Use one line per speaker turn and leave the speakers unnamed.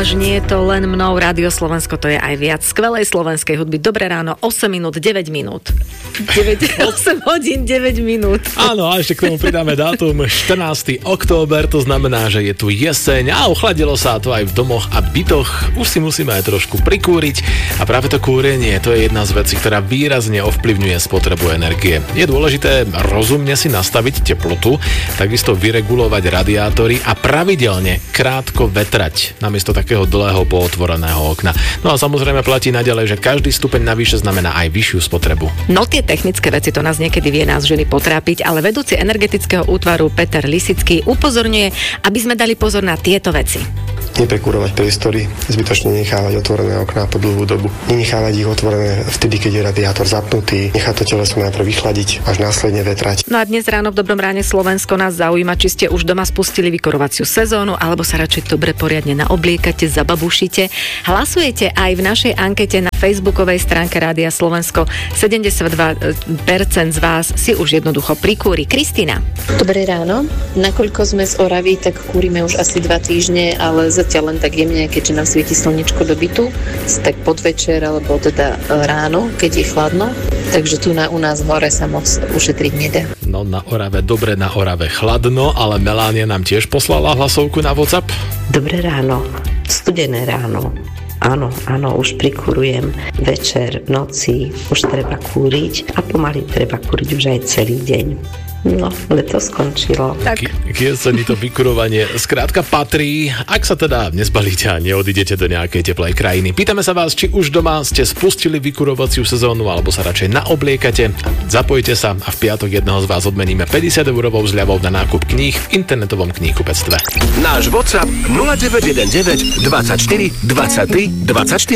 až nie je to len mnou. Rádio Slovensko, to je aj viac skvelej slovenskej hudby. Dobré ráno, 8 minút, 9 minút. 8 hodín, 9 minút.
Áno, a ešte k tomu pridáme dátum 14. október, to znamená, že je tu jeseň a ochladilo sa to aj v domoch a bytoch. Už si musíme aj trošku prikúriť a práve to kúrenie, to je jedna z vecí, ktorá výrazne ovplyvňuje spotrebu energie. Je dôležité rozumne si nastaviť teplotu, takisto vyregulovať radiátory a pravidelne krátko vetrať namiesto takého dlhého pootvoreného okna. No a samozrejme platí naďalej, že každý stupeň navyše znamená aj vyššiu spotrebu.
No tie technické veci, to nás niekedy vie nás ženy potrápiť, ale vedúci energetického útvaru Peter Lisický upozorňuje, aby sme dali pozor na tieto veci.
Neprekúrovať priestory, zbytočne nechávať otvorené okná po dlhú dobu. Nenechávať ich otvorené vtedy, keď je radiátor zapnutý. Nechať to teleso najprv vychladiť, až následne vetrať.
No a dnes ráno v Dobrom ráne Slovensko nás zaujíma, či ste už doma spustili vykurovaciu sezónu, alebo sa radšej dobre poriadne naobliekate, zababušite. Hlasujete aj v našej ankete na facebookovej stránke Rádia Slovensko. 72% z vás si už jednoducho prikúri. Kristína.
Dobré ráno. Nakoľko sme z Oravy, tak kúrime už asi 2 týždne, ale zatiaľ len tak jemne, keďže nám svieti slnečko do bytu, tak podvečer alebo teda ráno, keď je chladno. Takže tu u nás v hore sa moc ušetriť nedá.
No na Orave, dobre, na Orave chladno, ale Melánia nám tiež poslala hlasovku na WhatsApp.
Dobré ráno, studené ráno. Áno, už prikurujem večer, v noci, už treba kúriť a pomaly treba kúriť už aj celý deň. No, leto skončilo.
Tak.
K jeseni to vykurovanie skrátka patrí, ak sa teda nezbalíte a neodídete do nejakej teplej krajiny. Pýtame sa vás, či už doma ste spustili vykurovaciu sezónu, alebo sa radšej naobliekate. Zapojte sa a v piatok jedného z vás odmeníme 50 eurovou zľavou na nákup kníh v internetovom knihkupectve.
Náš WhatsApp 0919 24 23 24.